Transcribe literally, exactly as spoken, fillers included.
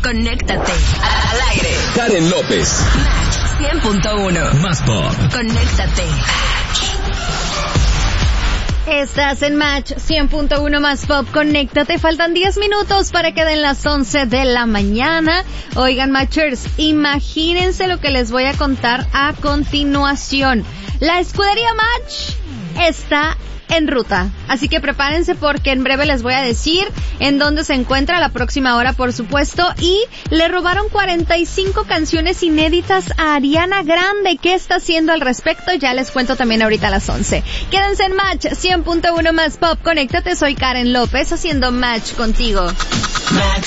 Conéctate al aire. Karen López. Match cien punto uno. Más pop. Conéctate. Estás en Match cien punto uno más pop. Conéctate. Faltan diez minutos para que den las once de la mañana. Oigan, Matchers, imagínense lo que les voy a contar a continuación. La escudería Match está en ruta, así que prepárense porque en breve les voy a decir en dónde se encuentra a la próxima hora, por supuesto. Y le robaron cuarenta y cinco canciones inéditas a Ariana Grande. ¿Qué está haciendo al respecto? Ya les cuento también ahorita a las once. Quédense en Match cien punto uno más pop. Conéctate, soy Karen López haciendo Match contigo. Match